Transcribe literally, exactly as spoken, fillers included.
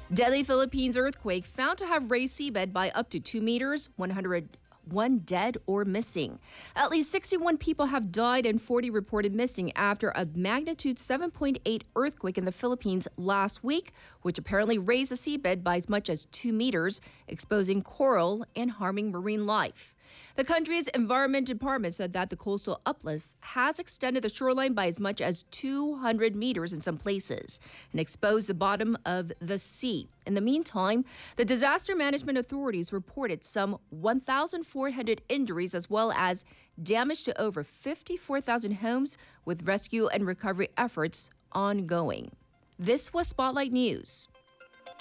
Deadly Philippines earthquake found to have raised seabed by up to two meters, one hundred one dead or missing. At least sixty-one people have died and forty reported missing after a magnitude seven point eight earthquake in the Philippines last week, which apparently raised the seabed by as much as two meters, exposing coral and harming marine life. The country's Environment Department said that the coastal uplift has extended the shoreline by as much as two hundred meters in some places and exposed the bottom of the sea. In the meantime, the disaster management authorities reported some one thousand four hundred injuries as well as damage to over fifty-four thousand homes, with rescue and recovery efforts ongoing. This was Spotlight News.